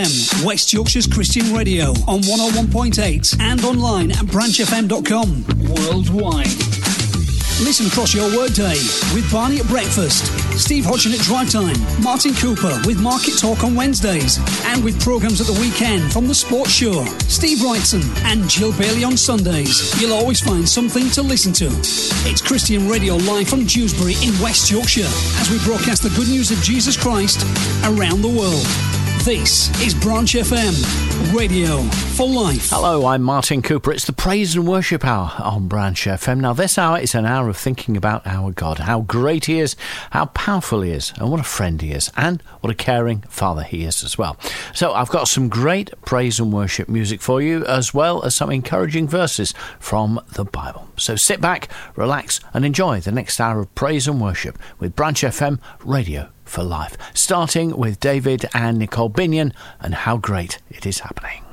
West Yorkshire's Christian Radio on 101.8 and online at branchfm.com. Worldwide. Listen across your workday with Barney at breakfast, Steve Hodgson at drive time, Martin Cooper with Market Talk on Wednesdays, and with programmes at the weekend from The Sports Show, Steve Wrightson and Jill Bailey on Sundays. You'll always find something to listen to. It's Christian Radio live from Dewsbury in West Yorkshire as we broadcast the good news of Jesus Christ around the world. This is Branch FM, radio for life. Hello, I'm Martin Cooper. It's the Praise and Worship Hour on Branch FM. Now, this hour is an hour of thinking about our God, how great He is, how powerful He is, and what a friend He is, and what a caring Father He is as well. So I've got some great praise and worship music for you, as well as some encouraging verses from the Bible. So sit back, relax, and enjoy the next hour of praise and worship with Branch FM Radio for Life, starting with David and Nicole Binion and How Great It Is Happening.